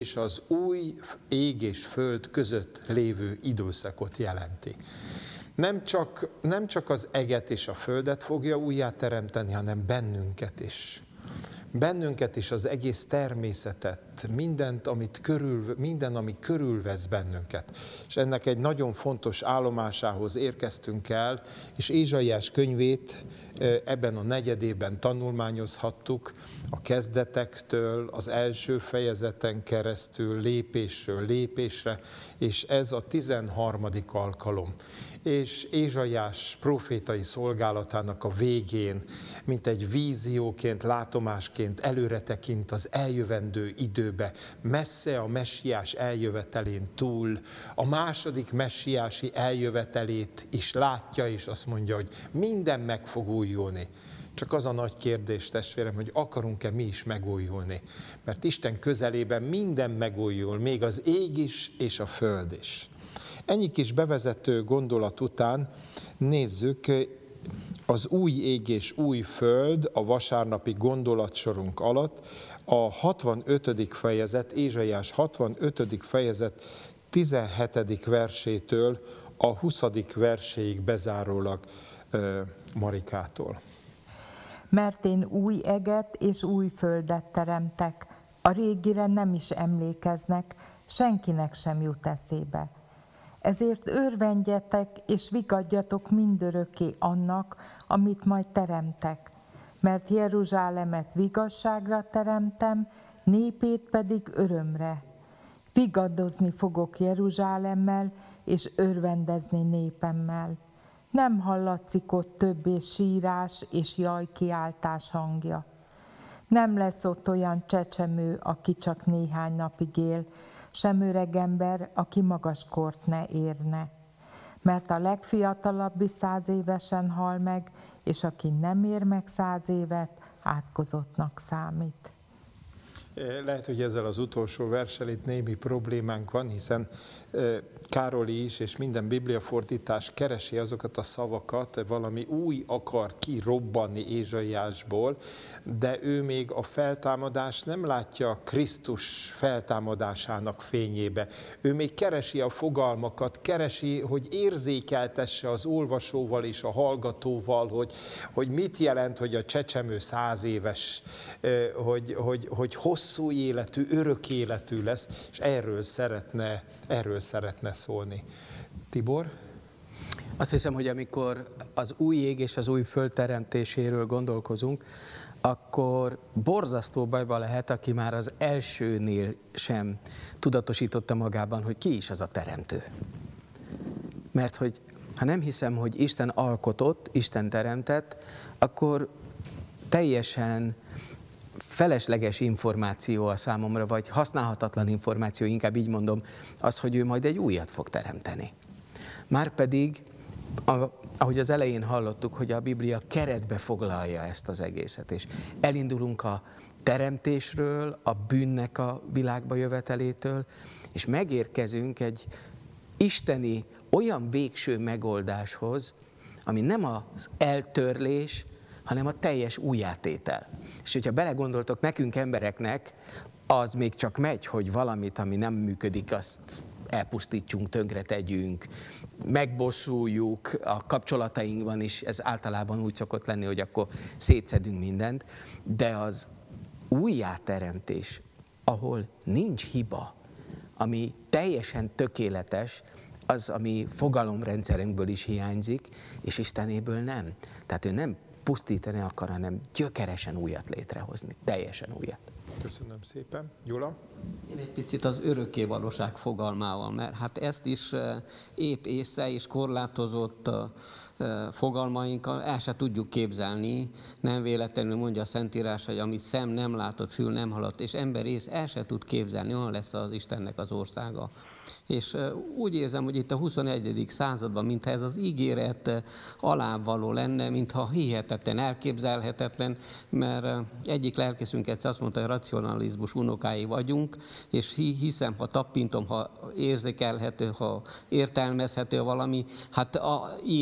és az új ég és föld között lévő időszakot jelenti. Nem csak az eget és a földet fogja újjáteremteni, hanem bennünket is. Bennünket is, az egész természetet, minden, ami körülvesz bennünket. És ennek egy nagyon fontos állomásához érkeztünk el, és Ézsaiás könyvét ebben a negyedében tanulmányozhattuk, a kezdetektől, az első fejezeten keresztül, lépésről lépésre, és ez a 13. alkalom. És Ézsaiás prófétai szolgálatának a végén, mint egy vízióként, látomásként előre tekint az eljövendő időbe, messze a messiás eljövetelén túl, a második messiási eljövetelét is látja, és azt mondja, hogy minden meg fog újulni. Csak az a nagy kérdés, testvérem, hogy akarunk-e mi is megújulni. Mert Isten közelében minden megújul, még az ég is és a föld is. Ennyi kis bevezető gondolat után nézzük az új ég és új föld a vasárnapi gondolatsorunk alatt a 65. fejezet, Ézsaiás 65. fejezet 17. versétől a 20. verséig bezárólag Marikától. Mert én új eget és új földet teremtek, a régire nem is emlékeznek, senkinek sem jut eszébe. Ezért örvendjetek és vigadjatok mindörökké annak, amit majd teremtek, mert Jeruzsálemet vigasságra teremtem, népét pedig örömre. Vigadozni fogok Jeruzsálemmel, és örvendezni népemmel. Nem hallatszik ott többé sírás és jajkiáltás hangja. Nem lesz ott olyan csecsemő, aki csak néhány napig él, sem öreg ember, aki magas kort ne érne. Mert a legfiatalabbi 100 évesen hal meg, és aki nem ér meg 100 évet, átkozottnak számít. Lehet, hogy ezzel az utolsó verssel itt némi problémánk van, hiszen Károli is és minden bibliafordítás keresi azokat a szavakat, valami új akar kirobbanni Ézsaiásból, de ő még a feltámadást nem látja Krisztus feltámadásának fényébe. Ő még keresi a fogalmakat, keresi, hogy érzékeltesse az olvasóval és a hallgatóval, hogy mit jelent, hogy a csecsemő 100 éves, hogy hosszú életű, örök életű lesz, és erről szeretne szólni. Tibor? Azt hiszem, hogy amikor az új ég és az új föld teremtéséről gondolkozunk, akkor borzasztó bajba lehet, aki már az elsőnél sem tudatosította magában, hogy ki is az a teremtő. Mert hogy ha nem hiszem, hogy Isten alkotott, Isten teremtett, akkor teljesen felesleges információ a számomra, vagy használhatatlan információ, inkább így mondom, az, hogy ő majd egy újat fog teremteni. Márpedig, ahogy az elején hallottuk, hogy a Biblia keretbe foglalja ezt az egészet, és elindulunk a teremtésről, a bűnnek a világba jövetelétől, és megérkezünk egy isteni olyan végső megoldáshoz, ami nem az eltörlés, hanem a teljes újjátétel. És hogyha belegondoltok, nekünk embereknek az még csak megy, hogy valamit, ami nem működik, azt elpusztítsunk, tönkre tegyünk, megbosszuljuk, a kapcsolatainkban is ez általában úgy szokott lenni, hogy akkor szétszedünk mindent, de az újjáteremtés, ahol nincs hiba, ami teljesen tökéletes, az, ami fogalomrendszerünkből is hiányzik, és Istenéből nem. Tehát ő nem pusztítani akar, hanem gyökeresen újat létrehozni, teljesen újat. Köszönöm szépen. Gyula? Én egy picit az örökkévalóság fogalmával, mert hát ezt is épp észre és korlátozott fogalmainkkal el se tudjuk képzelni. Nem véletlenül mondja a Szentírás, hogy amit szem nem látott, fül nem hallott, és ember ész el se tud képzelni, olyan lesz az Istennek az országa. És úgy érzem, hogy itt a 21. században, mintha ez az ígéret alávaló lenne, mintha hihetetlen, elképzelhetetlen, mert egyik lelkészünk egyszer azt mondta, hogy racionalizmus unokái vagyunk, és hiszem, ha tapintom, ha érzékelhető, ha értelmezhető valami, hát ilyen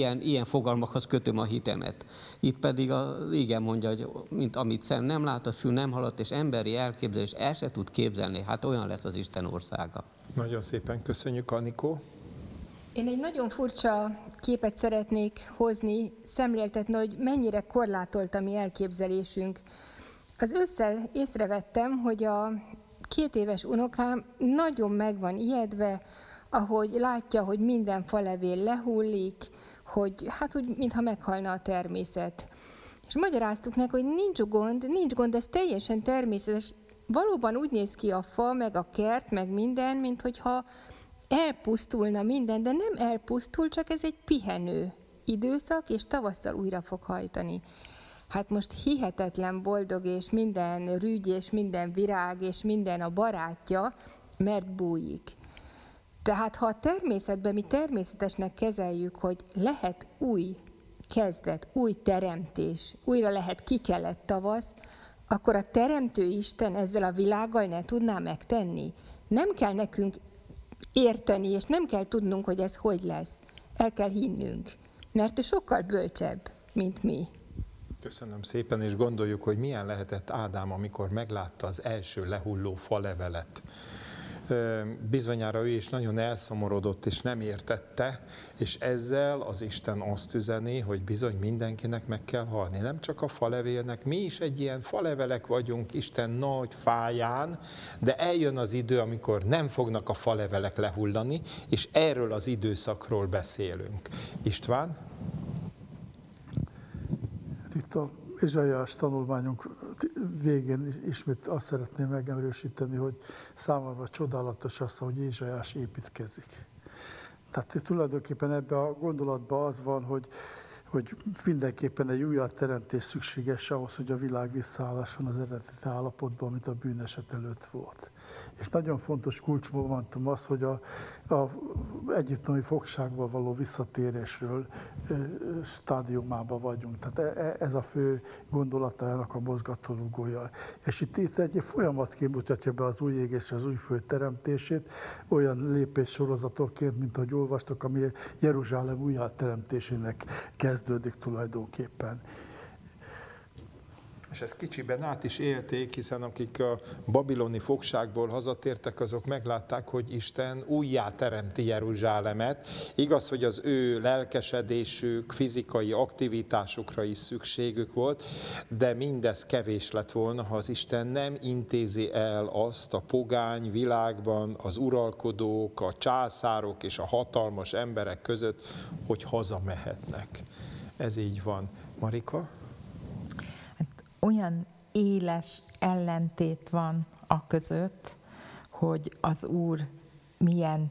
fogalmakhoz kötöm a hitemet. Itt pedig igen mondja, hogy mint amit szem nem látott, fül nem hallott, és emberi elképzelés el se tud képzelni, hát olyan lesz az Isten országa. Nagyon szépen köszönjük, Anikó. Én egy nagyon furcsa képet szeretnék hozni, szemléltetni, hogy mennyire korlátolt a mi elképzelésünk. Az ősszel észrevettem, hogy a 2 éves unokám nagyon meg van ijedve, ahogy látja, hogy minden falevél lehullik, hogy hát úgy, mintha meghalna a természet. És magyaráztuk neki, hogy nincs gond, ez teljesen természetes. Valóban úgy néz ki a fa, meg a kert, meg minden, mint hogyha elpusztulna minden, de nem elpusztul, csak ez egy pihenő időszak, és tavasszal újra fog hajtani. Hát most hihetetlen boldog, és minden rügy, és minden virág, és minden a barátja, mert bújik. Tehát ha a természetben mi természetesnek kezeljük, hogy lehet új kezdet, új teremtés, újra lehet kikelett tavasz, akkor a Teremtő Isten ezzel a világgal ne tudná megtenni. Nem kell nekünk érteni, és nem kell tudnunk, hogy ez hogy lesz. El kell hinnünk, mert ő sokkal bölcsebb, mint mi. Köszönöm szépen, és gondoljuk, hogy milyen lehetett Ádám, amikor meglátta az első lehulló falevelet. Bizonyára ő is nagyon elszomorodott, és nem értette, és ezzel az Isten azt üzeni, hogy bizony mindenkinek meg kell halni. Nem csak a falevélnek, mi is egy ilyen falevelek vagyunk Isten nagy fáján, de eljön az idő, amikor nem fognak a falevelek lehullani, és erről az időszakról beszélünk. István? Itt a Ézsaiás tanulmányunk végén ismét azt szeretném megerősíteni, hogy számomra csodálatos az, hogy Ézsaiás építkezik. Tehát tulajdonképpen ebben a gondolatban az van, hogy mindenképpen egy újabb teremtés szükséges ahhoz, hogy a világ visszaállhasson az eredeti állapotban, amit a bűneset előtt volt. És nagyon fontos kulcsmomentum az, hogy a egyiptomi fogságba való visszatérésről stádiumában vagyunk. Tehát ez a fő gondolata ennek a mozgatórugója. És itt egy folyamatként mutatja be az új ég és az új föld teremtését, olyan lépéssorozatokként, mint ahogy olvastok, ami Jeruzsálem újjáteremtésének kezdődik tulajdonképpen. És ezt kicsiben át is élték, hiszen akik a babiloni fogságból hazatértek, azok meglátták, hogy Isten újjá teremti Jeruzsálemet. Igaz, hogy az ő lelkesedésük, fizikai aktivitásukra is szükségük volt, de mindez kevés lett volna, ha az Isten nem intézi el azt a pogány világban, az uralkodók, a császárok és a hatalmas emberek között, hogy hazamehetnek. Ez így van. Marika? Olyan éles ellentét van a között, hogy az Úr milyen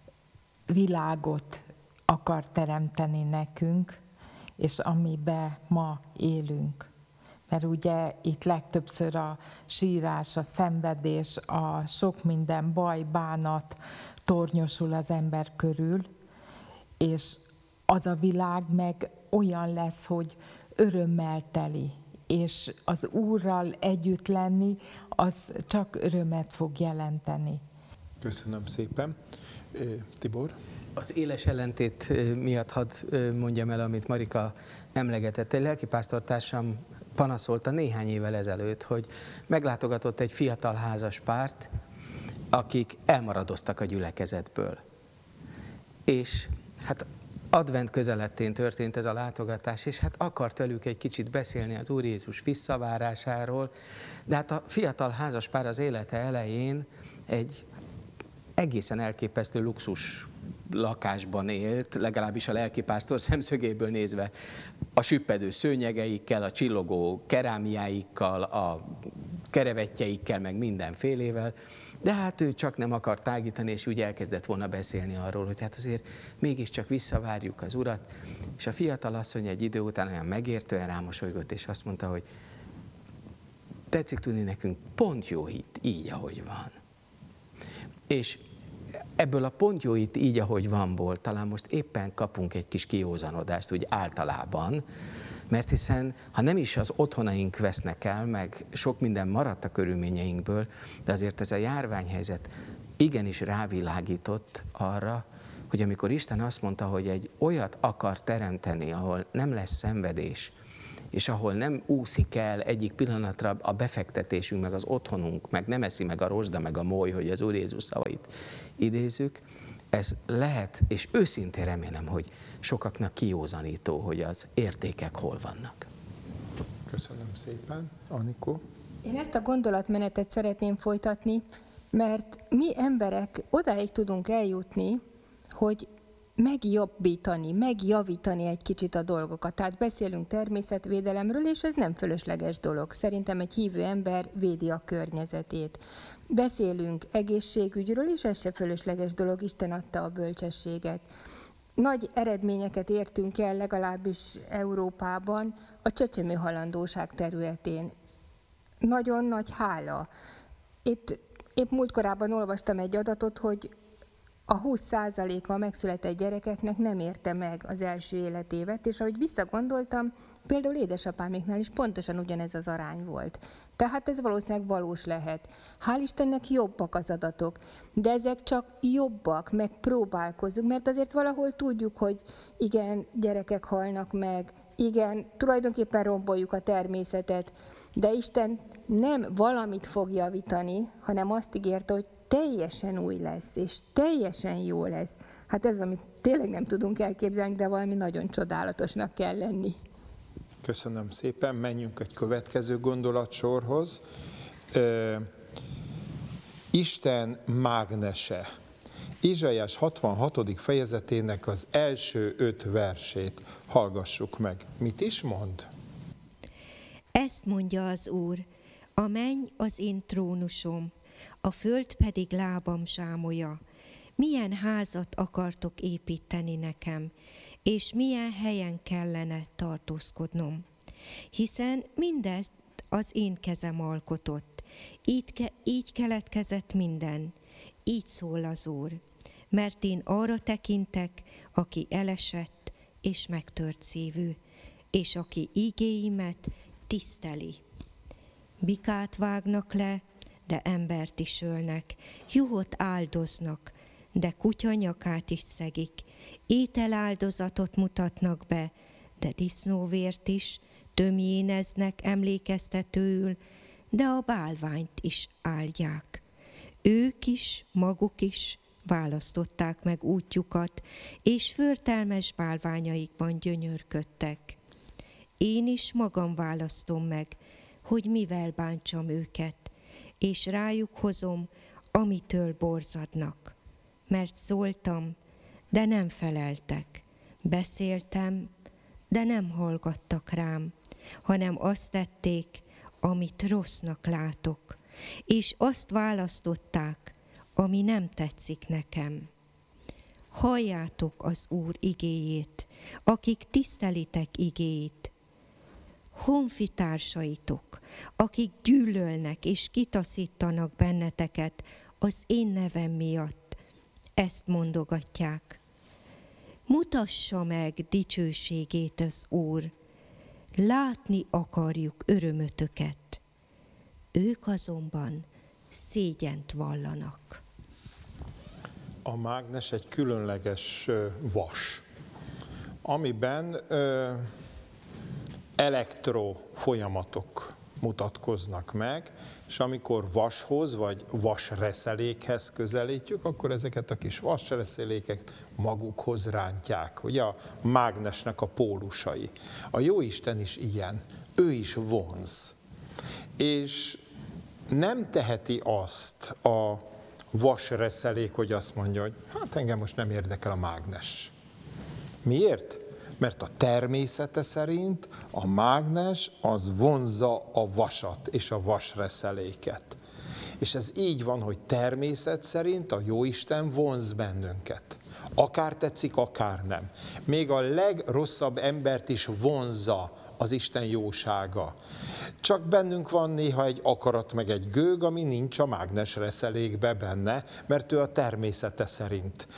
világot akar teremteni nekünk, és amiben ma élünk. Mert ugye itt legtöbbször a sírás, a szenvedés, a sok minden baj, bánat tornyosul az ember körül, és az a világ meg olyan lesz, hogy örömmel teli, és az Úrral együtt lenni, az csak örömet fog jelenteni. Köszönöm szépen. Tibor? Az éles ellentét miatt hadd mondjam el, amit Marika emlegetett. Egy lelkipásztortársam panaszolta néhány évvel ezelőtt, hogy meglátogatott egy fiatal házas párt, akik elmaradoztak a gyülekezetből. És hát advent közelettén történt ez a látogatás, és hát akart velük egy kicsit beszélni az Úr Jézus visszavárásáról, de hát a fiatal házaspár az élete elején egy egészen elképesztő luxus lakásban élt, legalábbis a lelkipásztor szemszögéből nézve, a süppedő szőnyegeikkel, a csillogó kerámiáikkal, a kerevettjeikkel, meg mindenfélével, de hát ő csak nem akart tágítani, és úgy elkezdett volna beszélni arról, hogy hát azért mégiscsak visszavárjuk az Urat, és a fiatal asszony egy idő után olyan megértően rámosolygott, és azt mondta, hogy tetszik tudni, nekünk pont jó itt, így, ahogy van. És ebből a pont jó itt így, ahogy vanból talán most éppen kapunk egy kis kijózanodást, úgy általában, mert hiszen, ha nem is az otthonaink vesznek el, meg sok minden maradt a körülményeinkből, de azért ez a járványhelyzet igenis rávilágított arra, hogy amikor Isten azt mondta, hogy egy olyat akar teremteni, ahol nem lesz szenvedés, és ahol nem úszik el egyik pillanatra a befektetésünk, meg az otthonunk, meg nem eszi meg a rozsda, meg a moly, hogy az Úr Jézus szavait idézzük, ez lehet, és őszintén remélem, hogy sokaknak kiózanító, hogy az értékek hol vannak. Köszönöm szépen. Anikó? Én ezt a gondolatmenetet szeretném folytatni, mert mi emberek odáig tudunk eljutni, hogy megjobbítani, megjavítani egy kicsit a dolgokat. Tehát beszélünk természetvédelemről, és ez nem fölösleges dolog. Szerintem egy hívő ember védi a környezetét. Beszélünk egészségügyről, és ez se fölösleges dolog, Isten adta a bölcsességet. Nagy eredményeket értünk el, legalábbis Európában, a csecsemőhalandóság területén. Nagyon nagy hála. Itt épp múltkorában olvastam egy adatot, hogy a 20%-a a megszületett gyerekeknek nem érte meg az első életévet, és ahogy visszagondoltam, például édesapáméknál is pontosan ugyanez az arány volt. Tehát ez valószínűleg valós lehet. Hál' Istennek jobbak az adatok, de ezek csak jobbak, meg próbálkozunk, mert azért valahol tudjuk, hogy igen, gyerekek halnak meg, igen, tulajdonképpen romboljuk a természetet, de Isten nem valamit fog javítani, hanem azt ígérte, hogy teljesen új lesz, és teljesen jó lesz. Hát ez, amit tényleg nem tudunk elképzelni, de valami nagyon csodálatosnak kell lenni. Köszönöm szépen, menjünk egy következő gondolatsorhoz. Isten mágnese. Izsaiás 66. fejezetének az első 5 versét hallgassuk meg. Mit is mond? Ezt mondja az Úr, a menny az én trónusom, a föld pedig lábam zsámolya. Milyen házat akartok építeni nekem, és milyen helyen kellene tartózkodnom? Hiszen mindezt az én kezem alkotott, így keletkezett minden, így szól az Úr. Mert én arra tekintek, aki elesett és megtört szívű, és aki igéimet tiszteli. Bikát vágnak le, de embert is ölnek, juhot áldoznak, de kutya nyakát is szegik. Ételáldozatot mutatnak be, de disznóvért is, tömjéneznek emlékeztetőül, de a bálványt is áldják. Ők is, maguk is választották meg útjukat, és förtelmes bálványaikban gyönyörködtek. Én is magam választom meg, hogy mivel bántsam őket, és rájuk hozom, amitől borzadnak. Mert szóltam, de nem feleltek. Beszéltem, de nem hallgattak rám, hanem azt tették, amit rossznak látok, és azt választották, ami nem tetszik nekem. Halljátok az Úr igéjét, akik tisztelitek igéjét. Honfitársaitok, akik gyűlölnek és kitaszítanak benneteket az én nevem miatt, ezt mondogatják. Mutassa meg dicsőségét az Úr, látni akarjuk örömötöket. Ők azonban szégyent vallanak. A mágnes egy különleges vas, amiben elektrofolyamatok mutatkoznak meg, és amikor vashoz vagy vasreszelékhez közelítjük, akkor ezeket a kis vasreszelékek magukhoz rántják. Ugye a mágnesnek a pólusai. A Jóisten is ilyen, ő is vonz. És nem teheti azt a vasreszelék, hogy azt mondja, hogy hát engem most nem érdekel a mágnes. Miért? Mert a természete szerint a mágnes az vonzza a vasat és a vasreszeléket. És ez így van, hogy természet szerint a Jóisten vonz bennünket. Akár tetszik, akár nem. Még a legrosszabb embert is vonzza az Isten jósága. Csak bennünk van néha egy akarat meg egy gőg, ami nincs a mágnesreszelékbe benne, mert ő a természete szerint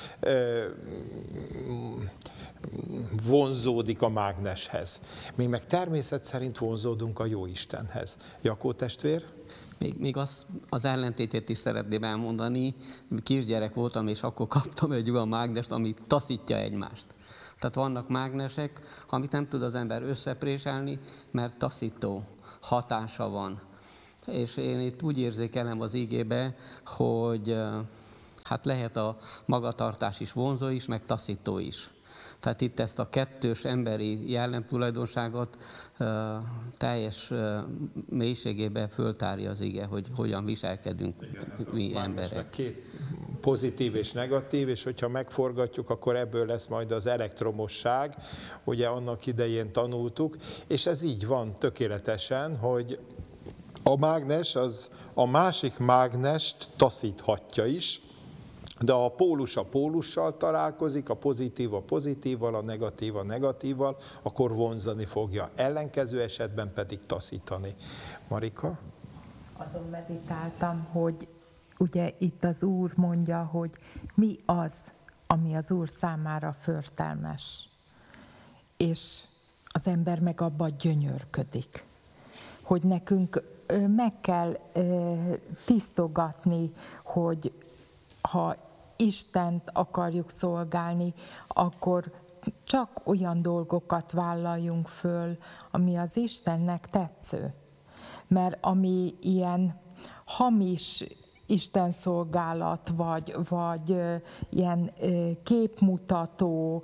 vonzódik a mágneshez. Mi meg természet szerint vonzódunk a Jóistenhez. Jakó testvér? Még az ellentétét is szeretném elmondani. Kisgyerek voltam, és akkor kaptam egy olyan mágnest, ami taszítja egymást. Tehát vannak mágnesek, amit nem tud az ember összepréselni, mert taszító hatása van. És én itt úgy érzékelem az igébe, hogy hát lehet a magatartás is vonzó is, meg taszító is. Tehát itt ezt a kettős emberi jellemtulajdonságot teljes mélységében föltárja az ige, hogy hogyan viselkedünk mi emberek. Két pozitív és negatív, és hogyha megforgatjuk, akkor ebből lesz majd az elektromosság, ugye annak idején tanultuk, és ez így van tökéletesen, hogy a mágnes az a másik mágnest taszíthatja is, de ha a pólussal találkozik, a pozitívval, a negatívval, akkor vonzani fogja. Ellenkező esetben pedig taszítani. Marika? Azon meditáltam, hogy ugye itt az Úr mondja, hogy mi az, ami az Úr számára förtelmes. És az ember meg abban gyönyörködik. Hogy nekünk meg kell tisztogatni, hogy ha Istent akarjuk szolgálni, akkor csak olyan dolgokat vállaljunk föl, ami az Istennek tetsző. Mert ami ilyen hamis istenszolgálat, vagy ilyen képmutató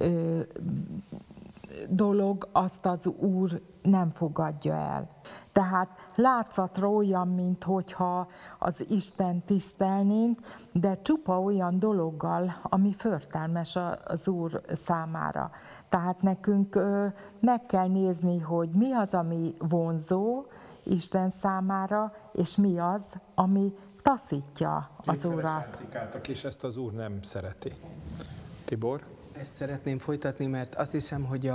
dolog, azt az Úr nem fogadja el. Tehát látszatra olyan, minthogyha az Isten tisztelnénk, de csupa olyan dologgal, ami förtelmes az Úr számára. Tehát nekünk meg kell nézni, hogy mi az, ami vonzó Isten számára, és mi az, ami taszítja az Urat. És ezt az Úr nem szereti. Tibor? Ezt szeretném folytatni, mert azt hiszem, hogy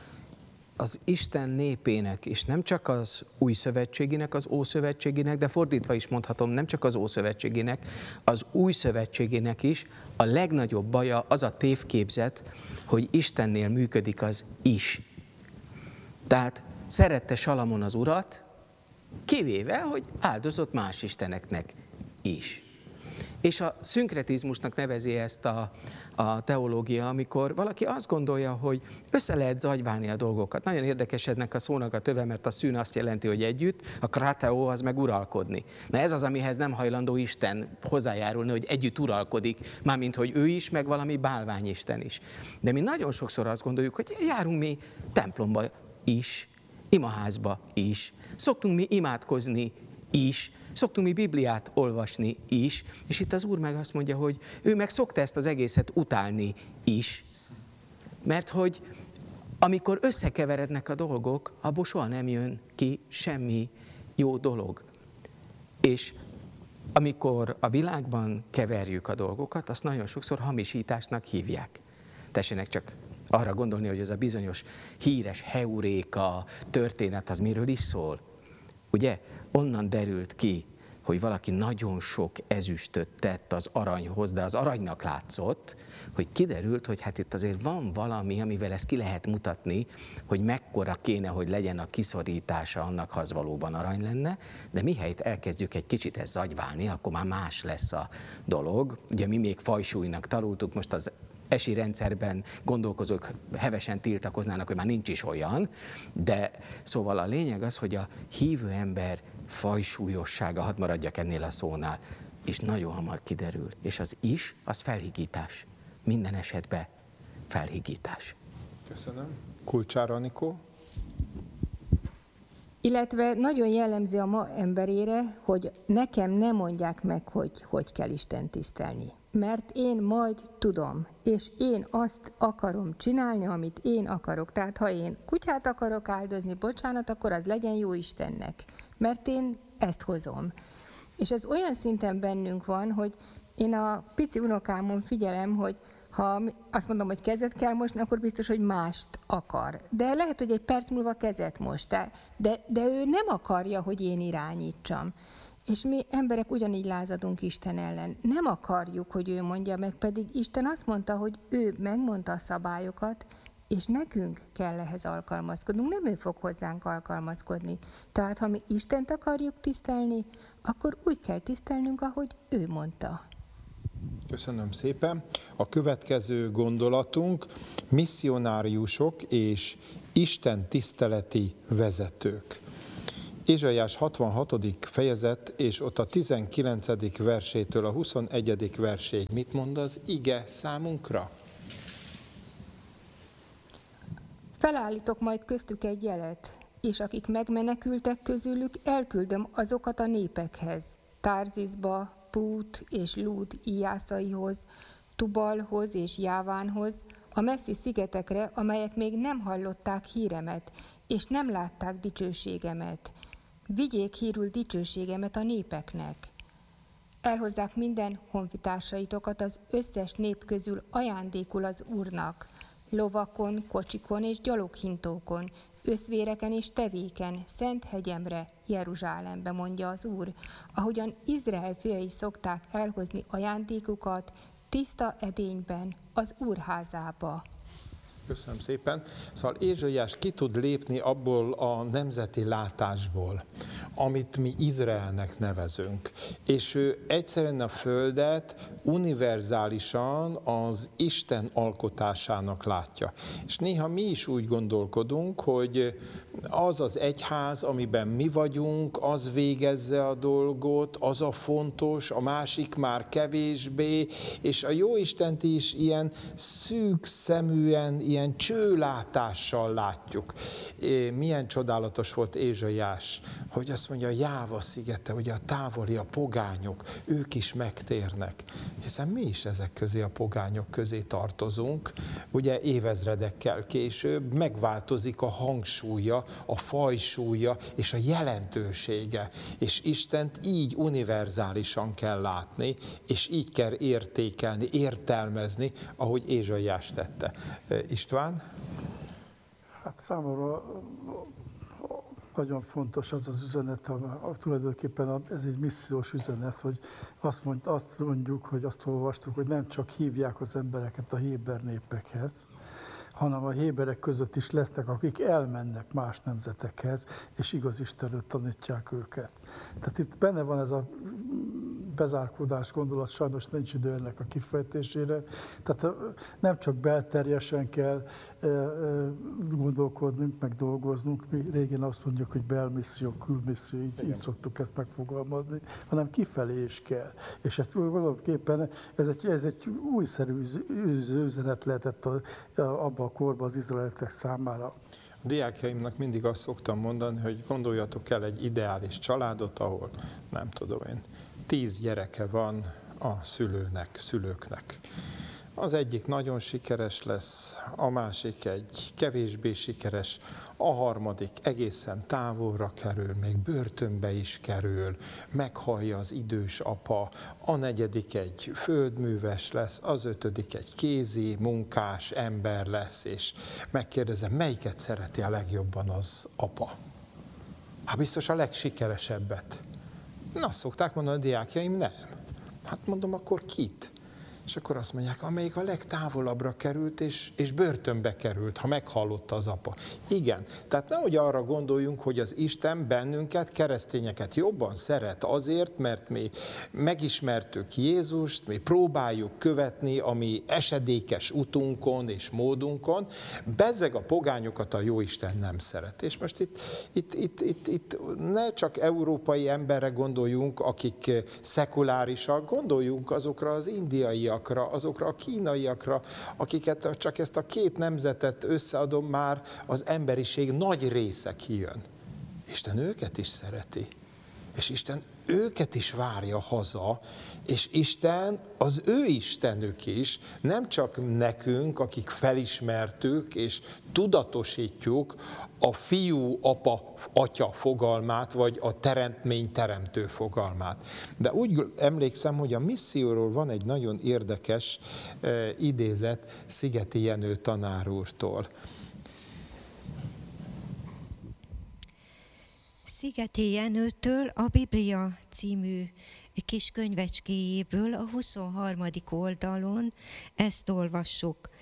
az Isten népének, és nem csak az új szövetségének, az ószövetségének, de fordítva is mondhatom, nem csak az ószövetségének, az új szövetségének is a legnagyobb baja az a tévképzet, hogy Istennél működik az is. Tehát szerette Salamon az Urat, kivéve, hogy áldozott más isteneknek is. És a szinkretizmusnak nevezi ezt a teológia, amikor valaki azt gondolja, hogy össze lehet zagyválni a dolgokat. Nagyon érdekes ennek a szónak a töve, mert a szűn azt jelenti, hogy együtt, a krateo az meg uralkodni. Na ez az, amihez nem hajlandó Isten hozzájárulni, hogy együtt uralkodik, mármint, hogy ő is, meg valami bálványisten is. De mi nagyon sokszor azt gondoljuk, hogy járunk mi templomba is, imaházba is, szoktunk mi imádkozni is, szoktunk mi Bibliát olvasni is, és itt az Úr meg azt mondja, hogy ő meg szokta ezt az egészet utálni is, mert hogy amikor összekeverednek a dolgok, abból soha nem jön ki semmi jó dolog. És amikor a világban keverjük a dolgokat, azt nagyon sokszor hamisításnak hívják. Tessenek csak arra gondolni, hogy ez a bizonyos híres heuréka történet, az miről is szól. Ugye? Onnan derült ki, hogy valaki nagyon sok ezüstöt tett az aranyhoz, de az aranynak látszott, hogy kiderült, hogy hát itt azért van valami, amivel ezt ki lehet mutatni, hogy mekkora kéne, hogy legyen a kiszorítása annak, ha az valóban arany lenne, de mihelyt elkezdjük egy kicsit ezt zagyválni, akkor már más lesz a dolog. Ugye mi még fajsúlynak tanultuk, most az esi rendszerben gondolkozók hevesen tiltakoznának, hogy már nincs is olyan, de szóval a lényeg az, hogy a hívő ember fajsúlyossága, hadd maradjak ennél a szónál, és nagyon hamar kiderül. És az is, az felhigítás. Minden esetben felhigítás. Köszönöm. Kulcsár Anikó? Illetve nagyon jellemző a ma emberére, hogy nekem nem mondják meg, hogy kell Isten tisztelni. Mert én majd tudom, és én azt akarom csinálni, amit én akarok. Tehát ha én kutyát akarok áldozni, bocsánat, akkor az legyen jó Istennek. Mert én ezt hozom. És ez olyan szinten bennünk van, hogy én a pici unokámon figyelem, hogy ha azt mondom, hogy kezet kell mosni, akkor biztos, hogy mást akar. De lehet, hogy egy perc múlva kezet most. De ő nem akarja, hogy én irányítsam. És mi emberek ugyanígy lázadunk Isten ellen. Nem akarjuk, hogy ő mondja meg, pedig Isten azt mondta, hogy ő megmondta a szabályokat, és nekünk kell ehhez alkalmazkodnunk, nem ő fog hozzánk alkalmazkodni. Tehát, ha mi Istent akarjuk tisztelni, akkor úgy kell tisztelnünk, ahogy ő mondta. Köszönöm szépen. A következő gondolatunk misszionáriusok és Isten tiszteleti vezetők. Ézsaiás 66. fejezet, és ott a 19. versétől a 21. verséig mit mond az ige számunkra? Felállítok majd köztük egy jelet, és akik megmenekültek közülük, elküldöm azokat a népekhez, Tárzizba, Pút és Lúd íjászaihoz, Tubalhoz és Jávánhoz, a messzi szigetekre, amelyek még nem hallották híremet, és nem látták dicsőségemet. Vigyék hírül dicsőségemet a népeknek. Elhozzák minden honfitársaitokat az összes nép közül ajándékul az Úrnak, lovakon, kocsikon és gyaloghintókon, összvéreken és tevéken, szent hegyemre, Jeruzsálembe, mondja az Úr, ahogyan Izrael fiai szokták elhozni ajándékukat tiszta edényben, az Úr házába. Köszönöm szépen. Szóval Ézsaiás ki tud lépni abból a nemzeti látásból, amit mi Izraelnek nevezünk. És ő egyszerűen a földet univerzálisan az Isten alkotásának látja. És néha mi is úgy gondolkodunk, hogy az az egyház, amiben mi vagyunk, az végezze a dolgot, az a fontos, a másik már kevésbé, és a Jóistent is ilyen szűk szeműen, ilyen csőlátással látjuk. Milyen csodálatos volt Ézsaiás, hogy azt mondja, a Jáva szigete, ugye a távoli, a pogányok, ők is megtérnek. Hiszen mi is ezek közé, a pogányok közé tartozunk. Ugye évezredekkel később megváltozik a hangsúlya, a fajsúlya és a jelentősége. És Istent így univerzálisan kell látni, és így kell értékelni, értelmezni, ahogy Ézsaiás tette. István? Hát számomra nagyon fontos az az üzenet, tulajdonképpen ez egy missziós üzenet, hogy azt mondjuk, hogy azt olvastuk, hogy nem csak hívják az embereket a héber népekhez, hanem a héberek között is lesznek, akik elmennek más nemzetekhez, és igaz Istenről tanítják őket. Tehát itt benne van ez a bezárkódás gondolat, sajnos nincs idő ennek a kifejtésére. Tehát nem csak belterjesen kell gondolkodnunk, meg dolgoznunk, mi régen azt mondjuk, hogy belmisszió, külmisszió, így szoktuk ezt megfogalmazni, hanem kifelé is kell. És ezt valóképpen ez egy újszerű üzenet lehetett abban a korban az izraelitek számára. A diákjaimnak mindig azt szoktam mondani, hogy gondoljatok el egy ideális családot, ahol nem tudom én, 10 gyereke van a szülőknek. Az egyik nagyon sikeres lesz, a másik egy kevésbé sikeres, a harmadik egészen távolra kerül, még börtönbe is kerül, meghallja az idős apa, a negyedik egy földműves lesz, az ötödik egy kézi munkás ember lesz, és megkérdezem, melyiket szereti a legjobban az apa? Hát biztos a legsikeresebbet. Na, azt szokták mondani a diákjaim, nem. Hát mondom, akkor kit? És akkor azt mondják, amelyik a legtávolabbra került, és börtönbe került, ha meghallotta az apa. Igen, tehát nehogy arra gondoljunk, hogy az Isten bennünket, keresztényeket jobban szeret azért, mert mi megismertük Jézust, mi próbáljuk követni a mi esedékes utunkon és módunkon, bezzeg a pogányokat a Jóisten nem szeret. És most itt ne csak európai emberre gondoljunk, akik szekulárisak, gondoljunk azokra az indiaiakra, azokra a kínaiakra, akiket csak ezt a két nemzetet összeadom, már az emberiség nagy része kijön. Isten őket is szereti, és Isten őket is várja haza, és Isten az ő Istenük is, nem csak nekünk, akik felismertük és tudatosítjuk a fiú, apa, atya fogalmát, vagy a teremtmény teremtő fogalmát. De úgy emlékszem, hogy a misszióról van egy nagyon érdekes idézet Szigeti Jenő tanár úrtól. Szigeti Jenőtől a Biblia című kis könyvecskéjéből a 23. oldalon ezt olvassuk.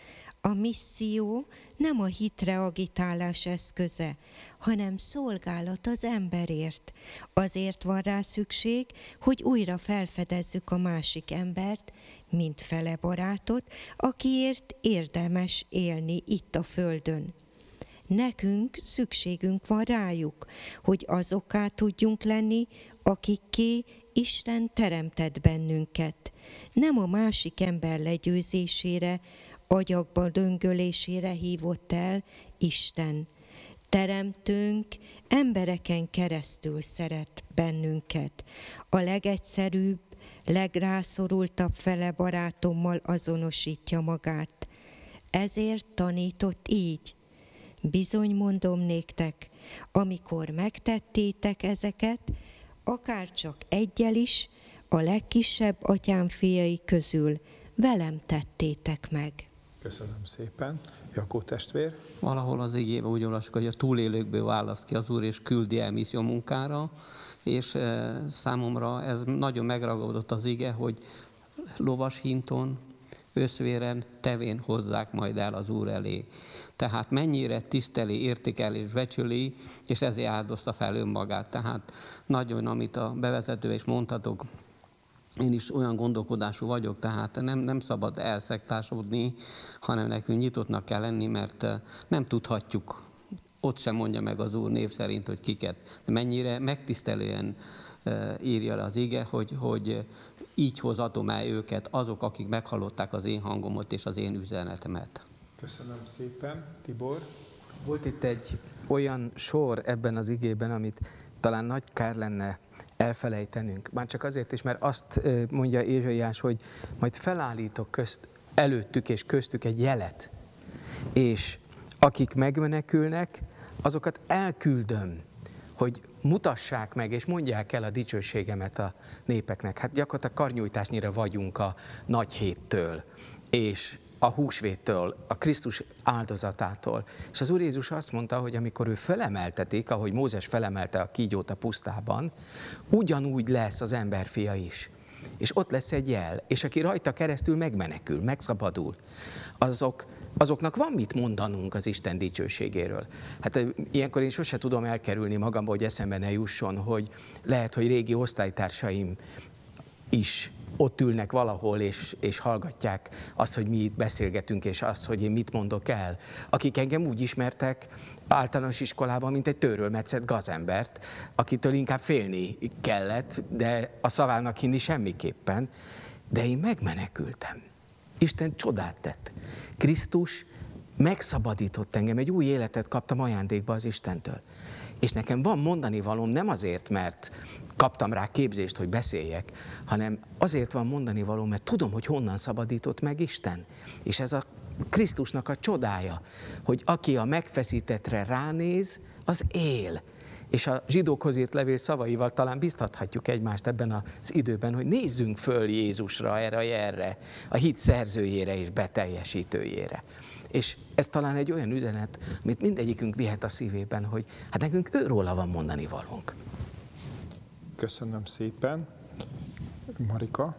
A misszió nem a hitre agitálás eszköze, hanem szolgálat az emberért. Azért van rá szükség, hogy újra felfedezzük a másik embert, mint fele barátot, akiért érdemes élni itt a földön. Nekünk szükségünk van rájuk, hogy azokká tudjunk lenni, akikké Isten teremtett bennünket. Nem a másik ember legyőzésére, agyakba döngölésére hívott el Isten. Teremtőnk embereken keresztül szeret bennünket. A legegyszerűbb, legrászorultabb fele barátommal azonosítja magát. Ezért tanított így. Bizony mondom néktek, amikor megtettétek ezeket, akár csak egyel is, a legkisebb atyám fiai közül velem tettétek meg. Köszönöm szépen. Jakó testvér. Valahol az igében úgy olvassuk, hogy a túlélőkből választ ki az Úr, és küldi el misszió munkára, és számomra ez nagyon megragadott az ige, hogy lovashinton, összvéren, tevén hozzák majd el az Úr elé. Tehát mennyire tiszteli, értékeli és becsüli, és ezért áldozta fel önmagát. Tehát nagyon, amit a bevezetőben is mondhatok, én is olyan gondolkodású vagyok, tehát nem szabad elszektásodni, hanem nekünk nyitottnak kell lenni, mert nem tudhatjuk, ott sem mondja meg az Úr név szerint, hogy kiket. De mennyire megtisztelően írja le az ige, hogy így hozatom el őket azok, akik meghallották az én hangomat és az én üzenetemet. Köszönöm szépen. Tibor. Volt itt egy olyan sor ebben az igében, amit talán nagy kár lenne elfelejtenünk. Már csak azért is, mert azt mondja Ézsaiás, hogy majd felállítok előttük és köztük egy jelet, és akik megmenekülnek, azokat elküldöm, hogy mutassák meg, és mondják el a dicsőségemet a népeknek. Hát gyakorlatilag karnyújtásnyira vagyunk a nagy héttől, és a húsvéttől, a Krisztus áldozatától. És az Úr Jézus azt mondta, hogy amikor ő felemeltetik, ahogy Mózes felemelte a kígyót a pusztában, ugyanúgy lesz az emberfia is. És ott lesz egy jel, és aki rajta keresztül megmenekül, megszabadul, azoknak van mit mondanunk az Isten dicsőségéről. Hát ilyenkor én sose tudom elkerülni magamba, hogy eszembe ne jusson, hogy lehet, hogy régi osztálytársaim is ott ülnek valahol, és hallgatják azt, hogy mi itt beszélgetünk, és azt, hogy én mit mondok el. Akik engem úgy ismertek általános iskolában, mint egy tőrölmetszett gazembert, akitől inkább félni kellett, de a szavának hinni semmiképpen. De én megmenekültem. Isten csodát tett. Krisztus megszabadított engem, egy új életet kaptam ajándékba az Istentől. És nekem van mondani valóm nem azért, mert kaptam rá képzést, hogy beszéljek, hanem azért van mondani valóm, mert tudom, hogy honnan szabadított meg Isten. És ez a Krisztusnak a csodája, hogy aki a megfeszítettre ránéz, az él. És a zsidókhoz írt levél szavaival talán biztathatjuk egymást ebben az időben, hogy nézzünk föl Jézusra, erre, a hit szerzőjére és beteljesítőjére. És ez talán egy olyan üzenet, amit mindegyikünk vihet a szívében, hogy hát nekünk őróla van mondani valónk. Köszönöm szépen. Marika?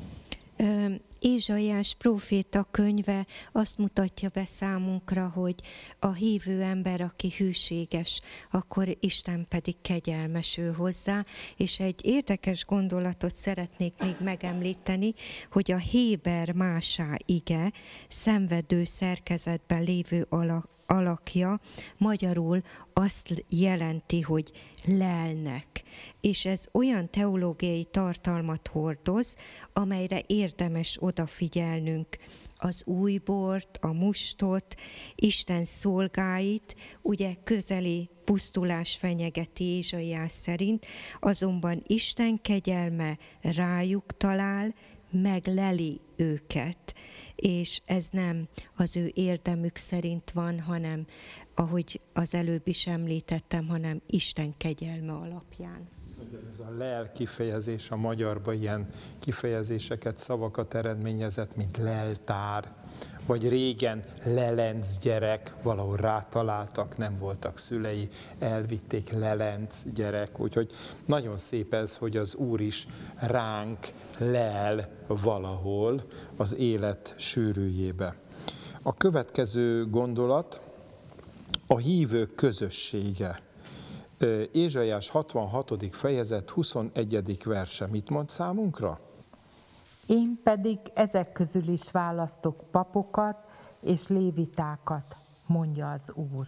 Ézsaiás próféta könyve azt mutatja be számunkra, hogy a hívő ember, aki hűséges, akkor Isten pedig kegyelmes ő hozzá, és egy érdekes gondolatot szeretnék még megemlíteni, hogy a Héber másá ige szenvedő szerkezetben lévő alakja magyarul azt jelenti, hogy lelnek. És ez olyan teológiai tartalmat hordoz, amelyre érdemes odafigyelnünk. Az újbort, a mustot, Isten szolgáit, ugye közeli pusztulás fenyegeti Ézsaiás szerint, azonban Isten kegyelme rájuk talál, megleli őket. És ez nem az ő érdemük szerint van, hanem, ahogy az előbb is említettem, hanem Isten kegyelme alapján. Ez a lel kifejezés a magyarban ilyen kifejezéseket, szavakat eredményezett, mint leltár, vagy régen lelenc gyerek, valahol rátaláltak, nem voltak szülei, elvitték lelenc gyerek, úgyhogy nagyon szép ez, hogy az Úr is ránk lel valahol az élet sűrűjébe. A következő gondolat a hívők közössége. Ézsaiás 66. fejezet 21. verse. Mit mond számunkra? Én pedig ezek közül is választok papokat és lévitákat, mondja az Úr.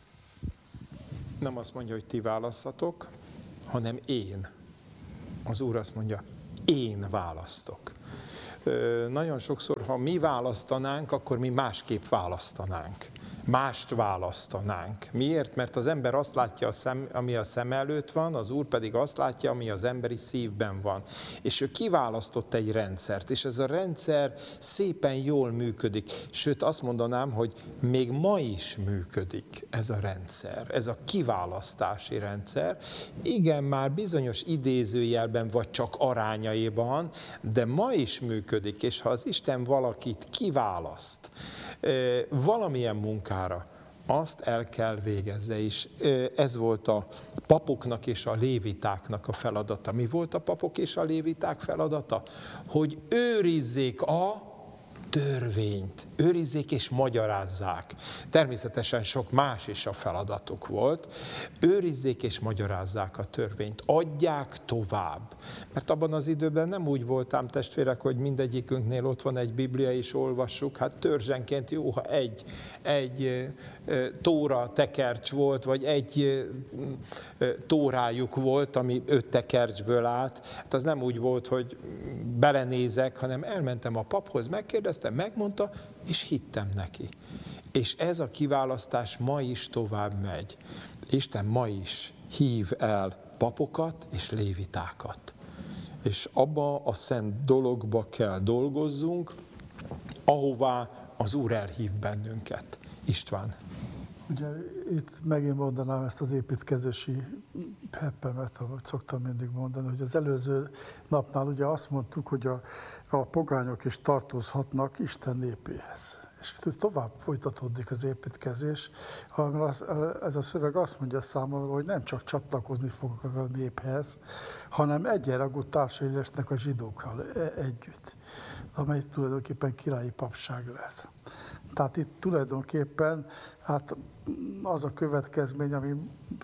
Nem azt mondja, hogy ti választatok, hanem én. Az Úr azt mondja, én választok. Nagyon sokszor, ha mi választanánk, akkor mi másképp választanánk. Mást választanánk. Miért? Mert az ember azt látja, ami a szem előtt van, az Úr pedig azt látja, ami az emberi szívben van. És ő kiválasztott egy rendszert, és ez a rendszer szépen jól működik. Sőt, azt mondanám, hogy még ma is működik ez a rendszer, ez a kiválasztási rendszer. Igen, már bizonyos idézőjelben, vagy csak arányaiban, de ma is működik, és ha az Isten valakit kiválaszt valamilyen munkára, azt el kell végezze is. Ez volt a papoknak és a lévitáknak a feladata. Mi volt a papok és a léviták feladata? Hogy őrizzék a törvényt, őrizzék és magyarázzák. Természetesen sok más is a feladatuk volt. Őrizzék és magyarázzák a törvényt, adják tovább. Mert abban az időben nem úgy voltam, testvérek, hogy mindegyikünknél ott van egy Biblia és olvassuk. Hát törzsenként jó, ha egy tóra tekercs volt, vagy egy tórájuk volt, ami 5 tekercsből állt. Hát az nem úgy volt, hogy belenézek, hanem elmentem a paphoz, megkérdeztem, megmondta, és hittem neki. És ez a kiválasztás ma is tovább megy. Isten ma is hív el papokat és lévitákat. És abba a szent dologba kell dolgozzunk, ahová az Úr elhív bennünket. István. Ugye itt megint mondanám ezt az építkezési heppemet, ahogy szoktam mindig mondani, hogy az előző napnál ugye azt mondtuk, hogy a pogányok is tartozhatnak Isten népéhez. És tovább folytatódik az építkezés. Ez a szöveg azt mondja számomra, hogy nem csak csatlakozni fogok a néphez, hanem egyenrangú társai lesznek a zsidókkal együtt, amely tulajdonképpen királyi papság lesz. Tehát itt tulajdonképpen hát az a következmény, ami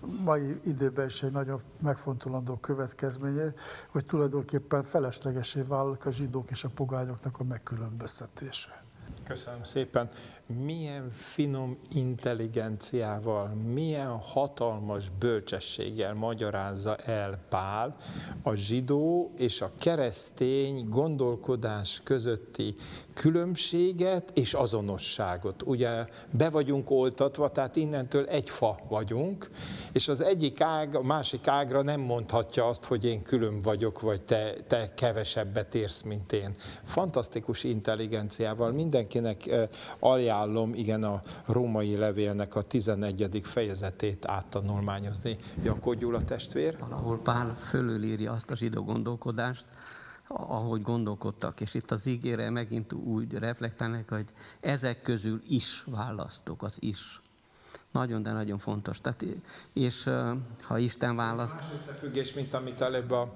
mai időben is egy nagyon megfontolandó következménye, hogy tulajdonképpen feleslegesé válik a zsidók és a pogányoknak a megkülönböztetése. Köszönöm szépen. Milyen finom intelligenciával, milyen hatalmas bölcsességgel magyarázza el Pál a zsidó és a keresztény gondolkodás közötti különbséget és azonosságot. Ugye be vagyunk oltatva, tehát innentől egy fa vagyunk, és az egyik ág a másik ágra nem mondhatja azt, hogy én külön vagyok, vagy te kevesebbet érsz, mint én. Fantasztikus intelligenciával mindenkinek ajánlom, igen, a római levélnek a 11. fejezetét áttanulmányozni. Jakó Gyula testvér. Valahol Pál fölülírja azt a zsidó gondolkodást, ahogy gondolkodtak, és itt az ígére megint úgy reflektálnak, hogy ezek közül is választok, az is. Nagyon, de nagyon fontos. Tehát, és ha Isten választ... Más összefüggés, mint amit előbb a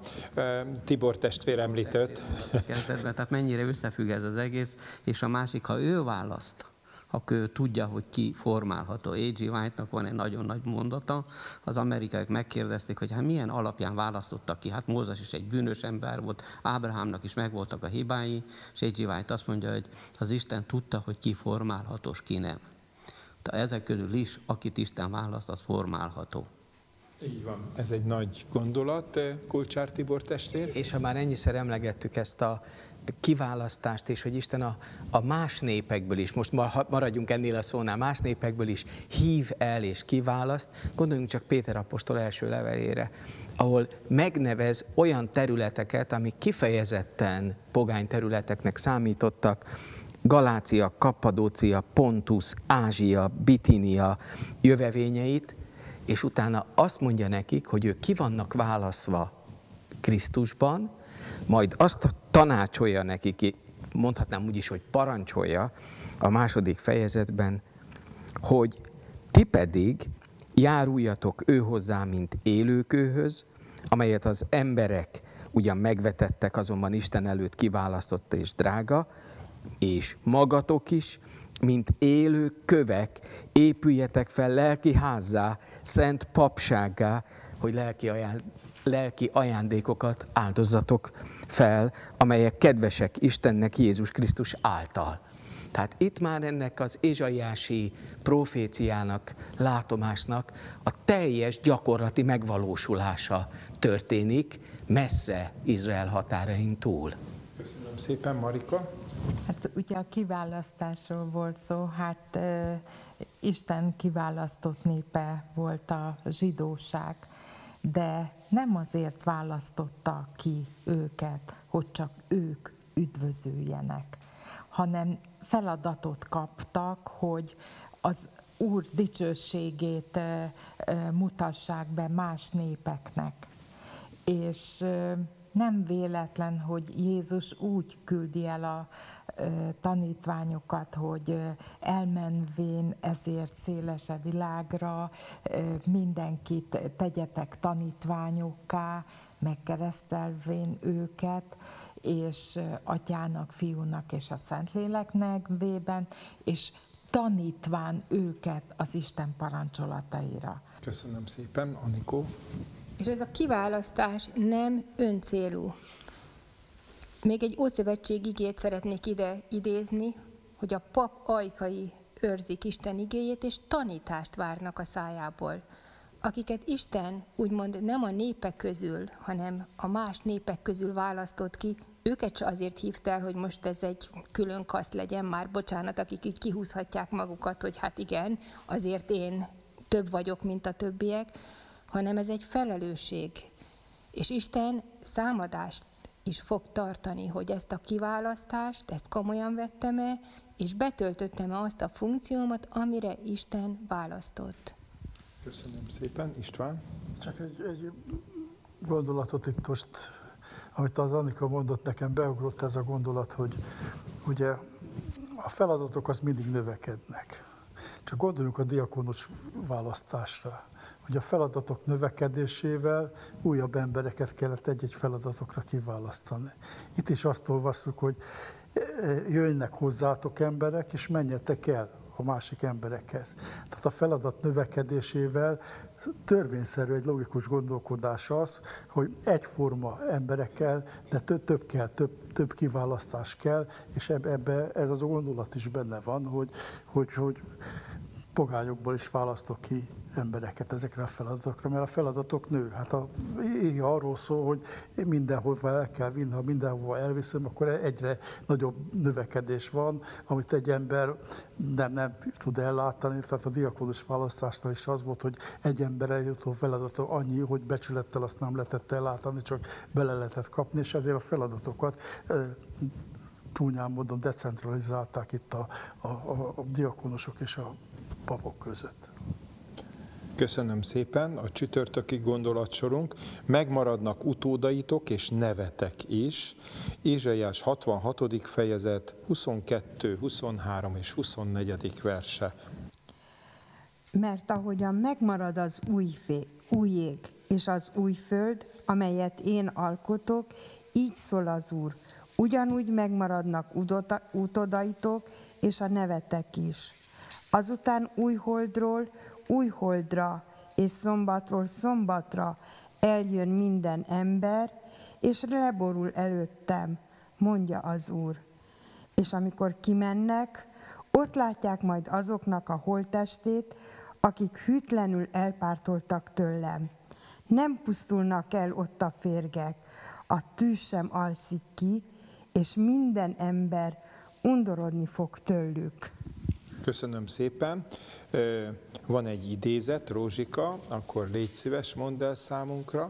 Tibor testvér említett. Kezdetben, tehát mennyire összefügg ez az egész, és a másik, ha ő választ, akkor ő tudja, hogy ki formálható. A.G. White-nak van egy nagyon nagy mondata, az amerikaiak megkérdezték, hogy hát milyen alapján választottak ki. Hát Mózes is egy bűnös ember volt, Ábrahámnak is megvoltak a hibái, és A.G. White azt mondja, hogy az Isten tudta, hogy ki formálható, és ki nem. Tehát ezek közül is, akit Isten választ, az formálható. Így van. Ez egy nagy gondolat, Kulcsár Tibor testvér. És ha már ennyiszer emlegettük ezt a kiválasztást, és hogy Isten a más népekből is, most maradjunk ennél a szónál, más népekből is hív el és kiválaszt, gondoljunk csak Péter apostol első levelére, ahol megnevez olyan területeket, amik kifejezetten pogány területeknek számítottak, Galácia, Kappadócia, Pontus, Ázsia, Bitinia jövevényeit, és utána azt mondja nekik, hogy ők ki vannak választva Krisztusban, majd azt tanácsolja nekik, mondhatnám úgy is, hogy parancsolja a 2. fejezetben, hogy ti pedig járuljatok ő hozzá, mint élőkőhöz, amelyet az emberek ugyan megvetettek, azonban Isten előtt kiválasztott és drága, és magatok is, mint élő kövek, épüljetek fel lelki házzá, szent papsággá, hogy lelki ajándékokat áldozatok fel, amelyek kedvesek Istennek Jézus Krisztus által. Tehát itt már ennek az ézsaiási proféciának, látomásnak a teljes gyakorlati megvalósulása történik, messze Izrael határain túl. Köszönöm szépen, Marika. Hát ugye a kiválasztásról volt szó, hát Isten kiválasztott népe volt a zsidóság, de nem azért választotta ki őket, hogy csak ők üdvözüljenek, hanem feladatot kaptak, hogy az Úr dicsőségét mutassák be más népeknek. És nem véletlen, hogy Jézus úgy küldi el a tanítványokat, hogy elmenvén ezért szélesebb világra mindenkit tegyetek tanítványokká, megkeresztelvén őket, és Atyának, Fiúnak és a Szentlélek nevében, és tanítván őket az Isten parancsolataira. Köszönöm szépen, Anikó. És ez a kiválasztás nem öncélú. Még egy ószövetség igét szeretnék ide idézni, hogy a pap ajkai őrzik Isten igéjét, és tanítást várnak a szájából. Akiket Isten úgymond nem a népek közül, hanem a más népek közül választott ki, őket se azért hívta el, hogy most ez egy külön kaszt legyen, már bocsánat, akik így kihúzhatják magukat, hogy hát igen, azért én több vagyok, mint a többiek, hanem ez egy felelősség. És Isten számadást is fog tartani, hogy ezt a kiválasztást, ezt komolyan vettem-e, és betöltöttem-e azt a funkciómat, amire Isten választott. Köszönöm szépen, István. Csak egy gondolatot itt most, amit az Annika mondott, nekem beugrott ez a gondolat, hogy ugye a feladatok az mindig növekednek. Csak gondoljunk a diakonus választásra. Hogy a feladatok növekedésével újabb embereket kellett egy-egy feladatokra kiválasztani. Itt is azt olvasszuk, hogy jönnek hozzátok emberek, és menjetek el a másik emberekhez. Tehát a feladat növekedésével törvényszerű, egy logikus gondolkodás az, hogy egyforma emberekkel, de több kell, több kiválasztás kell, és ebbe ez az a gondolat is benne van, hogy pogányokból is választok ki embereket ezekre a feladatokra, mert a feladatok nő. Hát a ége arról szól, hogy mindenhova el kell vinni, ha mindenhova elviszem, akkor egyre nagyobb növekedés van, amit egy ember nem tud ellátani. Tehát a diakonus választásnál is az volt, hogy egy emberre jutó feladata annyi, hogy becsülettel azt nem lehetett ellátani, csak bele lehetett kapni, és ezért a feladatokat csúnyán módon decentralizálták itt a diakonusok és a papok között. Köszönöm szépen, a csütörtöki gondolatsorunk. Megmaradnak utódaitok és nevetek is. Ézsaiás 66. fejezet 22, 23 és 24. verse. Mert ahogyan megmarad az új ég és az új föld, amelyet én alkotok, így szól az Úr. Ugyanúgy megmaradnak utódaitok és a nevetek is. Azután új holdra és szombatról szombatra eljön minden ember, és leborul előttem, mondja az Úr. És amikor kimennek, ott látják majd azoknak a holttestét, akik hűtlenül elpártoltak tőlem. Nem pusztulnak el ott a férgek, a tűz sem alszik ki, és minden ember undorodni fog tőlük. Köszönöm szépen. Van egy idézet, Rózsika, akkor légy szíves, mondd el számunkra.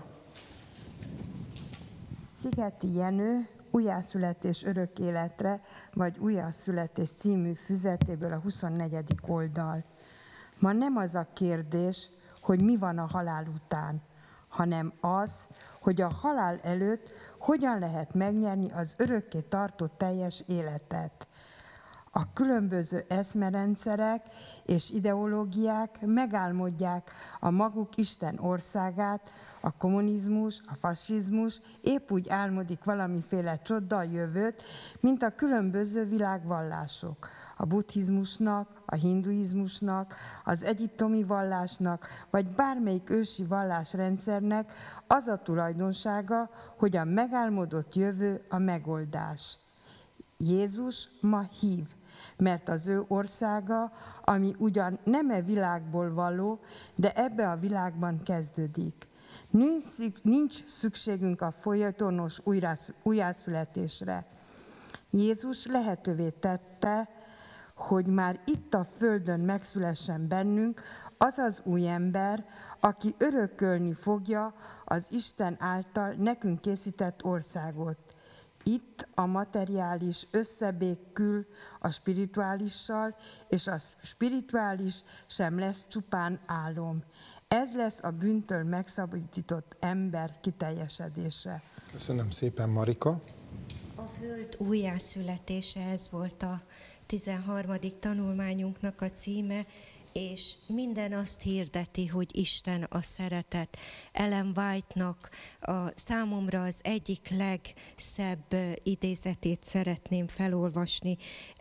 Szigeti Jenő, Újjászületés örök életre, vagy Újjászületés című füzetéből a 24. oldal. Ma nem az a kérdés, hogy mi van a halál után, hanem az, hogy a halál előtt hogyan lehet megnyerni az örökké tartó teljes életet. A különböző eszmerendszerek és ideológiák megálmodják a maguk Isten országát, a kommunizmus, a fasizmus épp úgy álmodik valamiféle csoda jövőt, mint a különböző világvallások. A buddhizmusnak, a hinduizmusnak, az egyiptomi vallásnak, vagy bármelyik ősi vallásrendszernek az a tulajdonsága, hogy a megálmodott jövő a megoldás. Jézus ma hív, mert az ő országa, ami ugyan nem e világból való, de ebbe a világban kezdődik. Nincs szükségünk a folyamatos újjászületésre. Jézus lehetővé tette, hogy már itt a földön megszülessen bennünk az az új ember, aki örökölni fogja az Isten által nekünk készített országot. Itt a materiális összebékül a spirituálissal, és a spirituális sem lesz csupán álom. Ez lesz a bűntől megszabadított ember kiteljesedése. Köszönöm szépen, Marika. A föld újjászületése, ez volt a 13. tanulmányunknak a címe, és minden azt hirdeti, hogy Isten a szeretet. Ellen White-nak számomra az egyik legszebb idézetét szeretném felolvasni.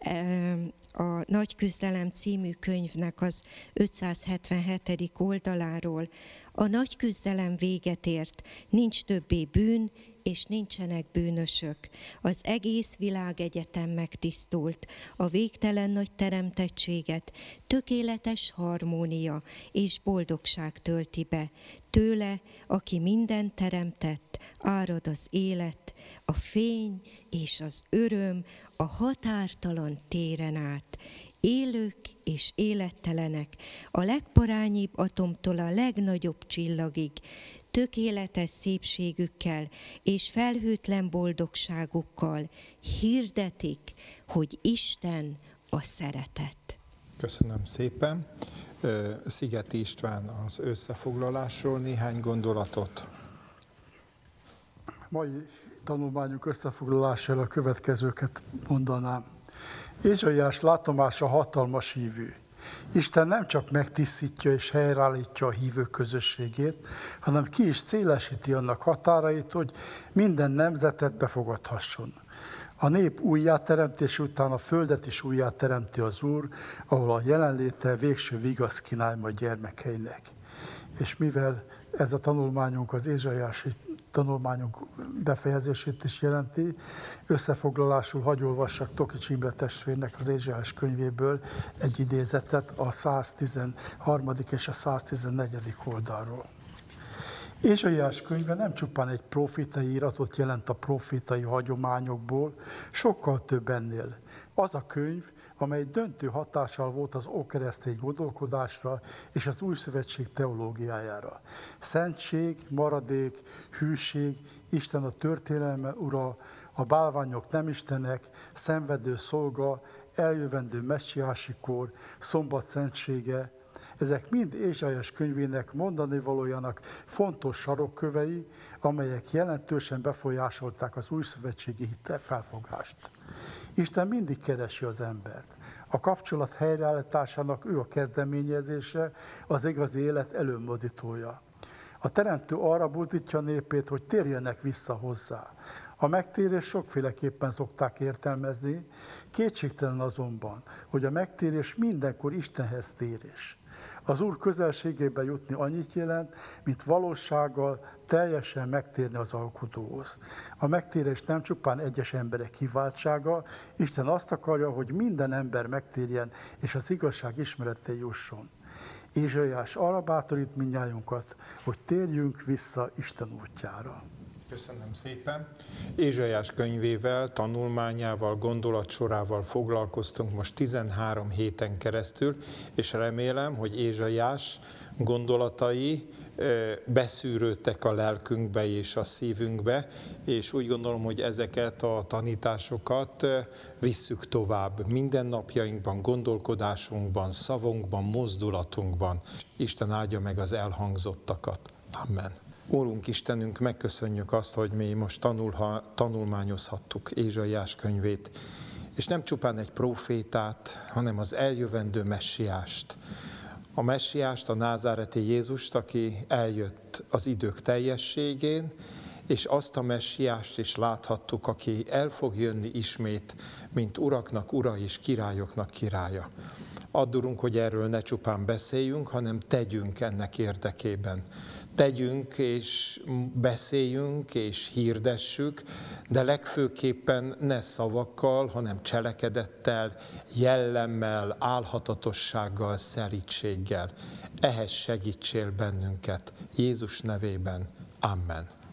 A Nagy küzdelem című könyvnek az 577. oldaláról. A nagy küzdelem véget ért, nincs többé bűn, és nincsenek bűnösök. Az egész világegyetem megtisztult, a végtelen nagy teremtettséget tökéletes harmónia és boldogság tölti be. Tőle, aki mindent teremtett, árad az élet, a fény és az öröm a határtalan téren át. Élők és élettelenek, a legparányibb atomtól a legnagyobb csillagig, tökéletes szépségükkel és felhőtlen boldogságukkal hirdetik, hogy Isten a szeretet. Köszönöm szépen. Szigeti István az összefoglalásról néhány gondolatot. Mai tanulmányunk összefoglalására a következőket mondanám. Ézsaiás látomása hatalmas hívő. Isten nem csak megtisztítja és helyreállítja a hívők közösségét, hanem ki is szélesíti annak határait, hogy minden nemzetet befogadhasson. A nép újjáteremtés után a földet is újjáteremti az Úr, ahol a jelenléte végső vigaszt kínál majd gyermekeinek. És mivel ez a tanulmányunk az ézsaiási tanulmányunk befejezését is jelenti, összefoglalásul hadd olvassak Tokics Imre testvérnek az Ézsaiás könyvéből egy idézetet a 113. és a 114. oldalról. Ézsaiás könyve nem csupán egy profétai iratot jelent a profétai hagyományokból, sokkal több ennél. Az a könyv, amely döntő hatással volt az ókeresztény gondolkodásra és az új szövetség teológiájára. Szentség, maradék, hűség, Isten a történelme ura, a bálványok nem istenek, szenvedő szolga, eljövendő messiási kor, szombat szentsége, ezek mind Ézsaiás könyvének mondani valójának fontos sarokkövei, amelyek jelentősen befolyásolták az újszövetségi hitfelfogást. Isten mindig keresi az embert. A kapcsolat helyreállításának ő a kezdeményezése, az igazi élet előmozdítója. A Teremtő arra buzdítja népét, hogy térjenek vissza hozzá. A megtérés sokféleképpen szokták értelmezni, kétségtelen azonban, hogy a megtérés mindenkor Istenhez térés. Az Úr közelségébe jutni annyit jelent, mint valósággal teljesen megtérni az Alkotóhoz. A megtérés nem csupán egyes emberek kiváltsága, Isten azt akarja, hogy minden ember megtérjen, és az igazság ismeretté jusson. Ézsaiás arra bátorít mindnyájunkat, hogy térjünk vissza Isten útjára. Köszönöm szépen. Ézsaiás könyvével, tanulmányával, gondolatsorával foglalkoztunk most 13 héten keresztül, és remélem, hogy Ézsaiás gondolatai beszűrődtek a lelkünkbe és a szívünkbe, és úgy gondolom, hogy ezeket a tanításokat visszük tovább mindennapjainkban, gondolkodásunkban, szavunkban, mozdulatunkban. Isten áldja meg az elhangzottakat. Amen. Úrunk Istenünk, megköszönjük azt, hogy mi most tanulmányozhattuk Ézsaiás könyvét, és nem csupán egy prófétát, hanem az eljövendő messiást. A messiást, a názáreti Jézust, aki eljött az idők teljességén, és azt a messiást is láthattuk, aki el fog jönni ismét, mint uraknak ura és királyoknak királya. Addurunk, hogy erről ne csupán beszéljünk, hanem tegyünk ennek érdekében. Tegyünk és beszéljünk és hirdessük, de legfőképpen ne szavakkal, hanem cselekedettel, jellemmel, álhatatossággal, szelídséggel. Ehhez segítsél bennünket. Jézus nevében. Amen.